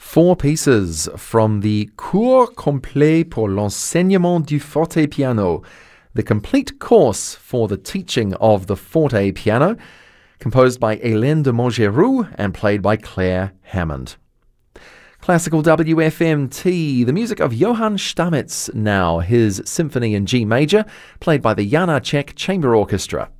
Four pieces from the Cours complet pour l'enseignement du forte piano, the complete course for the teaching of the forte piano, composed by Hélène de Montgeroux and played by Claire Hammond. Classical WFMT, the music of Johann Stamitz now, his Symphony in G major, played by the Janacek Chamber Orchestra.